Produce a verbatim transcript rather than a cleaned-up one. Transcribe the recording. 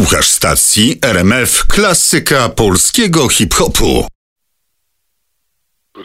Słuchasz stacji R M F Klasyka Polskiego Hip-Hopu.